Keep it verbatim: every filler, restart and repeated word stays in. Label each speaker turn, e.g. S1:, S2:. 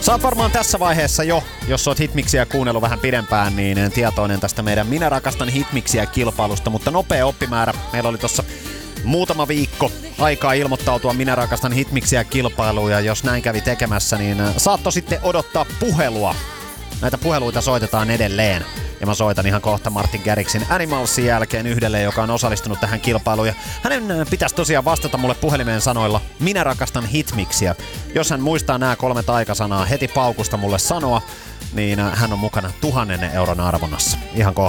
S1: Sä oot varmaan tässä vaiheessa jo, jos oot Hitmixiä kuunnellut vähän pidempään, niin tietoinen tästä meidän Minä rakastan Hitmixiä -kilpailusta, mutta nopea oppimäärä. Meillä oli tossa muutama viikko aikaa ilmoittautua Minä rakastan Hitmixiä -kilpailuun, ja jos näin kävi tekemässä, niin saatto sitten odottaa puhelua. Näitä puheluita soitetaan edelleen. Ja mä soitan ihan kohta Martin Garrixin Animalsin jälkeen yhdelle, joka on osallistunut tähän kilpailuun. Ja hänen pitäisi tosiaan vastata mulle puhelimeen sanoilla Minä rakastan Hitmixiä. Jos hän muistaa nämä kolme taikasanaa heti paukusta mulle sanoa, niin hän on mukana tuhannen euron arvonnassa. Ihan kohta.